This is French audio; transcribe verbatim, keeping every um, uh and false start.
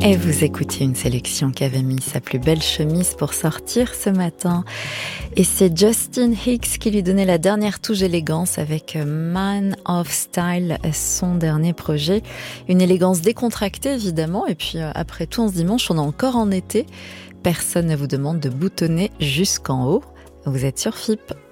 Et vous écoutez une sélection qui avait mis sa plus belle chemise pour sortir ce matin. Et c'est Justin Hicks qui lui donnait la dernière touche élégance avec Man of Style, son dernier projet. Une élégance décontractée évidemment. Et puis après tout, en ce dimanche, on est encore en été. Personne ne vous demande de boutonner jusqu'en haut. Vous êtes sur F I P.